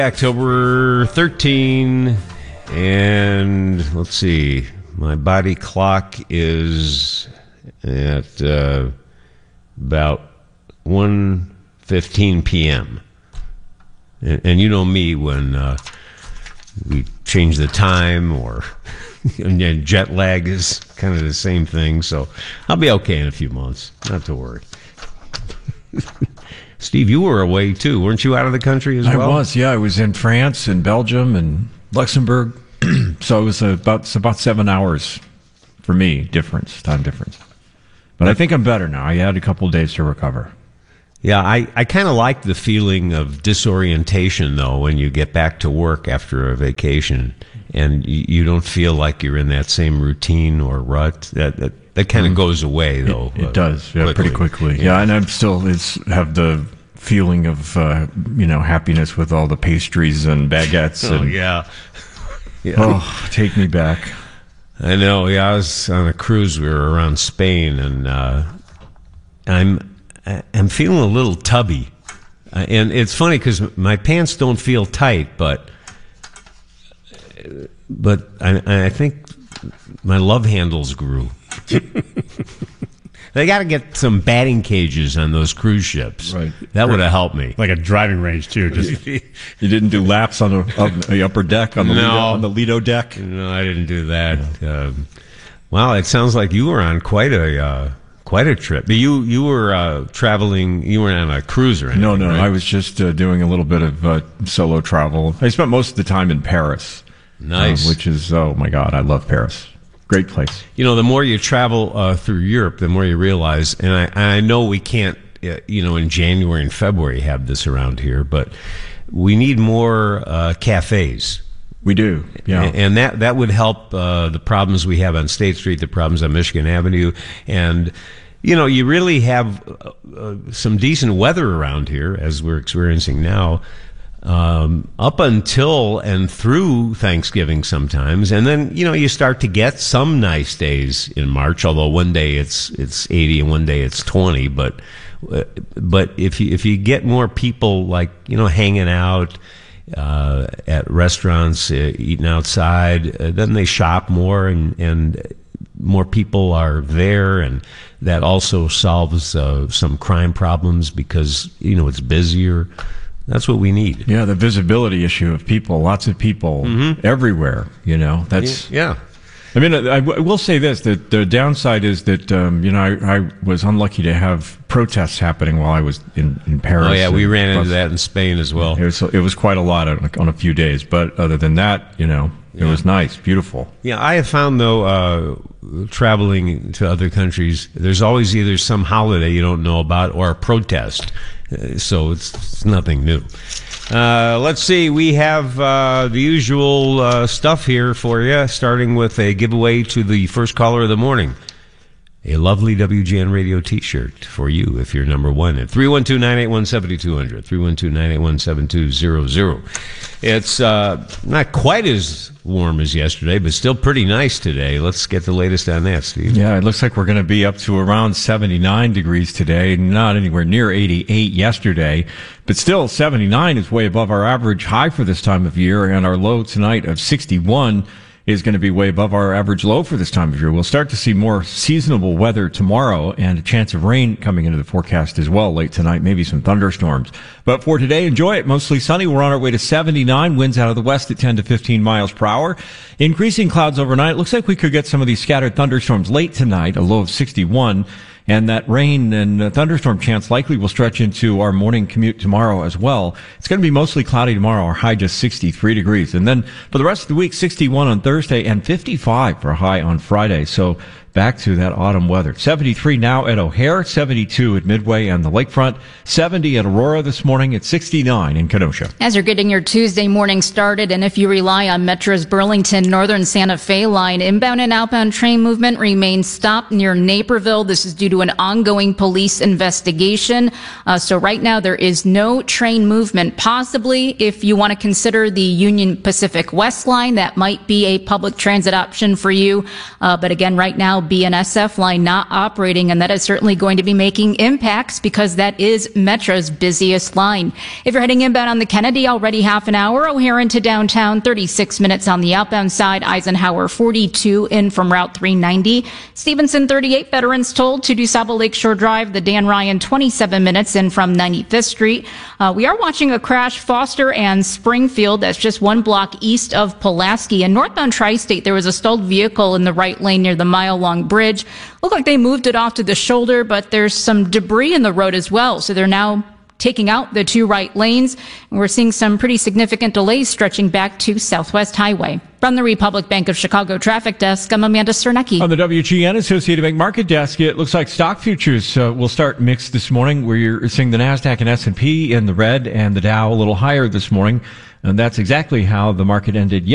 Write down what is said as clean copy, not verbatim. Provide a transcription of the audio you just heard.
October 13, and let's see, my body clock is at about 1:15 p.m. And you know me, when we change the time, or and jet lag is kind of the same thing, so I'll be okay in a few months, not to worry. Steve, you were away too. Weren't you out of the country as well? I was, yeah. I was in France and Belgium and Luxembourg. So it was about 7 hours for me, time difference. But I think I'm better now. I had a couple of days to recover. Yeah, I kind of like the feeling of disorientation, though, when you get back to work after a vacation and you don't feel like you're in that same routine or rut. That kind of goes away, though. It does, yeah, pretty quickly. Yeah, and I'm still have the feeling of happiness with all the pastries and baguettes. Oh, and, yeah. Oh, take me back. I know. Yeah, I was on a cruise. We were around Spain, and I'm feeling a little tubby. And it's funny because my pants don't feel tight, but I think my love handles grew. They got to get some batting cages on those cruise ships. Right. That would have helped me. Like a driving range, too. Just You didn't do laps on the upper deck, on the Lido deck? No, I didn't do that. Well, it sounds like you were on quite a trip. You were traveling. You weren't on a cruise or anything. No. Right? I was just doing a little bit of solo travel. I spent most of the time in Paris. Nice. Which is, oh my God, I love Paris. Great place. You know, the more you travel through Europe, the more you realize, and I know we can't, in January and February have this around here, but we need more cafes. We do, yeah. And that would help the problems we have on State Street, the problems on Michigan Avenue, and you really have some decent weather around here, as we're experiencing now. Up until and through Thanksgiving sometimes, and then you start to get some nice days in March. Although one day it's 80 and one day it's 20, but if you get more people hanging out at restaurants, eating outside, then they shop more and more people are there, and that also solves some crime problems because it's busier. That's what we need. Yeah, the visibility issue of people, lots of people everywhere, that's... Yeah. I mean, I will say this, that the downside is that, I was unlucky to have protests happening while I was in Paris. Oh, yeah, we ran into that in Spain as well. It was quite a lot on a few days, but other than that, it was nice, beautiful. Yeah, I have found, though, traveling to other countries, there's always either some holiday you don't know about or a protest. So it's nothing new. Let's see. We have the usual stuff here for you, starting with a giveaway to the first caller of the morning. A lovely WGN Radio T-shirt for you if you're number one at 312-981-7200, 312-981-7200. It's not quite as warm as yesterday, but still pretty nice today. Let's get the latest on that, Steve. Yeah, it looks like we're going to be up to around 79 degrees today, not anywhere near 88 yesterday, but still 79 is way above our average high for this time of year, and our low tonight of 61 is going to be way above our average low for this time of year. We'll start to see more seasonable weather tomorrow and a chance of rain coming into the forecast as well late tonight, maybe some thunderstorms. But for today, enjoy it. Mostly sunny. We're on our way to 79. Winds out of the west at 10 to 15 miles per hour. Increasing clouds overnight. Looks like we could get some of these scattered thunderstorms late tonight, a low of 61. And that rain and thunderstorm chance likely will stretch into our morning commute tomorrow as well. It's going to be mostly cloudy tomorrow, our high just 63 degrees. And then for the rest of the week, 61 on Thursday and 55 for a high on Friday. So back to that autumn weather. 73 now at O'Hare, 72 at Midway and the Lakefront, 70 at Aurora this morning, at 69 in Kenosha. As you're getting your Tuesday morning started, and if you rely on Metro's Burlington Northern Santa Fe line, inbound and outbound train movement remains stopped near Naperville. This is due to an ongoing police investigation. So right now there is no train movement. Possibly, if you want to consider the Union Pacific West line, that might be a public transit option for you. But again, right now, now BNSF line not operating, and that is certainly going to be making impacts because that is Metra's busiest line. If you're heading inbound on the Kennedy, already half an hour. O'Hare into downtown, 36 minutes on the outbound side. Eisenhower, 42 in from Route 390. Stevenson, 38. Veterans told to DuSable Lakeshore Drive. The Dan Ryan, 27 minutes in from 95th Street. We are watching a crash, Foster and Springfield. That's just one block east of Pulaski. And northbound Tri-State, there was a stalled vehicle in the right lane near the mile-long bridge. Looked like they moved it off to the shoulder, but there's some debris in the road as well. So they're now taking out the two right lanes. And we're seeing some pretty significant delays stretching back to Southwest Highway. From the Republic Bank of Chicago Traffic Desk, I'm Amanda Cernecki. On the WGN Associated Bank Market Desk, it looks like stock futures will start mixed this morning, where you're seeing the NASDAQ and S&P in the red and the Dow a little higher this morning. And that's exactly how the market ended